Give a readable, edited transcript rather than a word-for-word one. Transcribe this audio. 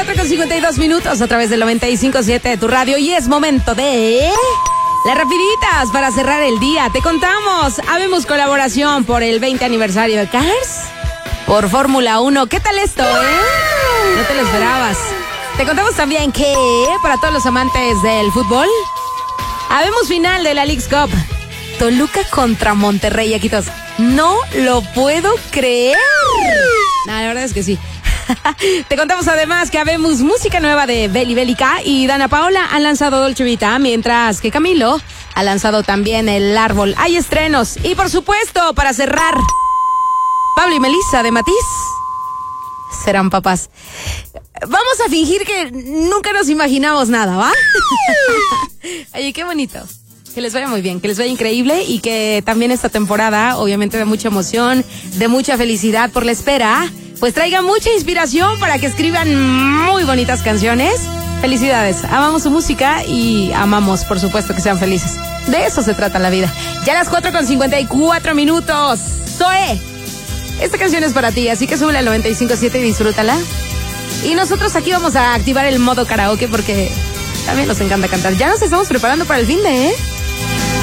4:52 a través del 95.7 de tu radio. Y es momento de... las rapiditas para cerrar el día. Te contamos, habemos colaboración por el 20 aniversario de Cars, por Fórmula 1. ¿Qué tal esto, No te lo esperabas. Te contamos también que, para todos los amantes del fútbol, habemos final de la Leagues Cup. Toluca contra Monterrey. Aquí todos, no lo puedo creer. La verdad es que sí. Te contamos además que habemos música nueva de Beli Bélica y Dana Paola han lanzado Dolce Vita, mientras que Camilo ha lanzado también El Árbol. Hay estrenos y, por supuesto, para cerrar, Pablo y Melissa de Matiz serán papás. Vamos a fingir que nunca nos imaginamos nada, ¿va? Oye, qué bonito. Que les vaya muy bien, que les vaya increíble y que también esta temporada, obviamente de mucha emoción, de mucha felicidad por la espera, pues traiga mucha inspiración para que escriban muy bonitas canciones. Felicidades, amamos su música y amamos, por supuesto, que sean felices. De eso se trata la vida. Ya a las 4:54. Zoe, esta canción es para ti, así que súbela al 95.7 y disfrútala. Y nosotros aquí vamos a activar el modo karaoke porque también nos encanta cantar. Ya nos estamos preparando para el fin de,